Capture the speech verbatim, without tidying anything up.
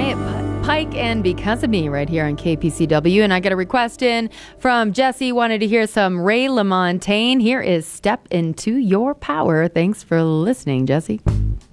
Wyatt Pike and Because of Me right here on K P C W. And I got a request in from Jesse, wanted to hear some Ray LaMontagne. Here is Step Into Your Power. Thanks for listening, Jesse.